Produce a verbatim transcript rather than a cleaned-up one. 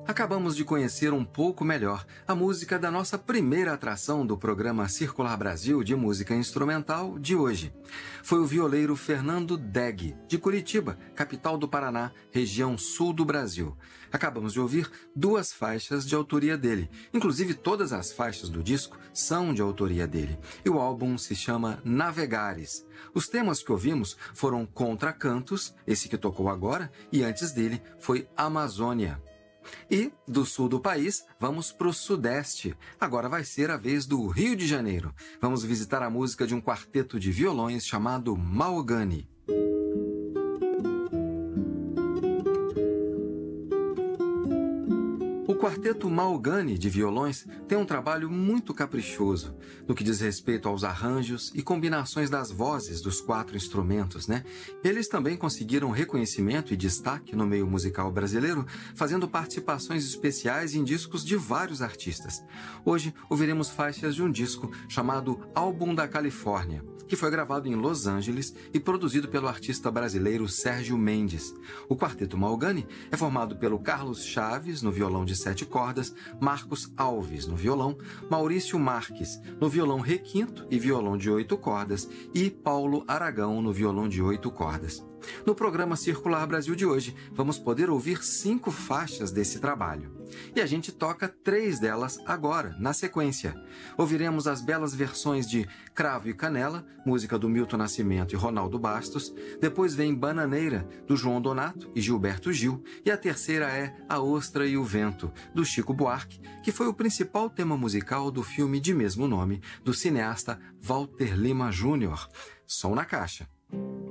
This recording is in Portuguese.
Acabamos de conhecer um pouco melhor a música da nossa primeira atração do programa Circular Brasil de música instrumental de hoje. Foi o violeiro Fernando Deg, de Curitiba, capital do Paraná, região sul do Brasil. Acabamos de ouvir duas faixas de autoria dele. Inclusive, todas as faixas do disco são de autoria dele. E o álbum se chama Navegares. Os temas que ouvimos foram Contracantos, esse que tocou agora, e antes dele foi Amazônia. E, do sul do país, vamos para o sudeste. Agora vai ser a vez do Rio de Janeiro. Vamos visitar a música de um quarteto de violões chamado Mahogany. O quarteto Mahogany de violões tem um trabalho muito caprichoso no que diz respeito aos arranjos e combinações das vozes dos quatro instrumentos, né? Eles também conseguiram reconhecimento e destaque no meio musical brasileiro, fazendo participações especiais em discos de vários artistas. Hoje ouviremos faixas de um disco chamado Álbum da Califórnia, que foi gravado em Los Angeles e produzido pelo artista brasileiro Sérgio Mendes. O quarteto Mahogany é formado pelo Carlos Chaves, no violão de sete cordas, Marcos Alves no violão, Maurício Marques no violão requinto e violão de oito cordas e Paulo Aragão no violão de oito cordas. No programa Circular Brasil de hoje, vamos poder ouvir cinco faixas desse trabalho. E a gente toca três delas agora, na sequência. Ouviremos as belas versões de Cravo e Canela, música do Milton Nascimento e Ronaldo Bastos. Depois vem Bananeira, do João Donato e Gilberto Gil. E a terceira é A Ostra e o Vento, do Chico Buarque, que foi o principal tema musical do filme de mesmo nome, do cineasta Walter Lima Júnior. Som na caixa.